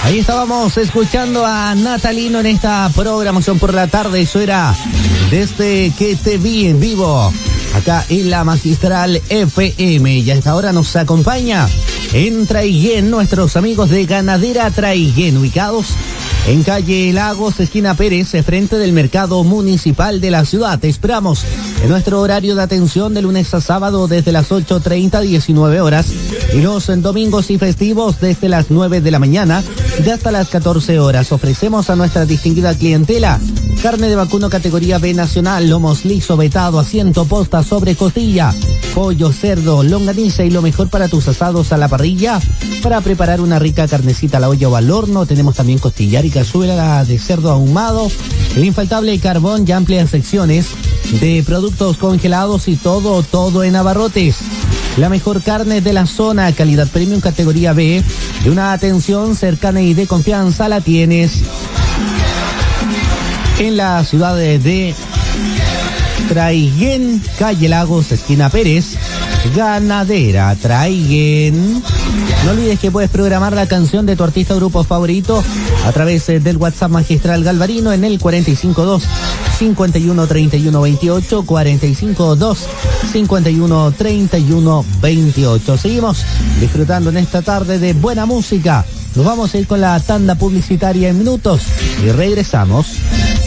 Ahí estábamos escuchando a Natalino en esta programación por la tarde. Eso era Desde que te vi en vivo, acá en la Magistral FM. Y hasta ahora nos acompaña en Traiguén nuestros amigos de Ganadera Traiguén, ubicados en calle Lagos, esquina Pérez, frente del mercado municipal de la ciudad. Te esperamos en nuestro horario de atención de lunes a sábado desde las 8:30 a 19 horas y los domingos y festivos desde las 9 de la mañana y hasta las 14 horas. Ofrecemos a nuestra distinguida clientela carne de vacuno categoría B nacional, lomos liso, vetado, asiento, posta, sobre costilla, pollo, cerdo, longaniza y lo mejor para tus asados a la parrilla. Para preparar una rica carnecita a la olla o al horno, tenemos también costillar y cazuela de cerdo ahumado, el infaltable carbón y amplias secciones de productos congelados y todo en abarrotes. La mejor carne de la zona, calidad premium categoría B, y una atención cercana y de confianza la tienes en la ciudad de Traiguén, calle Lagos, esquina Pérez, Ganadera Traiguén. No olvides que puedes programar la canción de tu artista o grupo favorito a través del WhatsApp Magistral Galvarino en el 452-513128, 452-513128. Seguimos disfrutando en esta tarde de buena música. Nos vamos a ir con la tanda publicitaria en minutos y regresamos.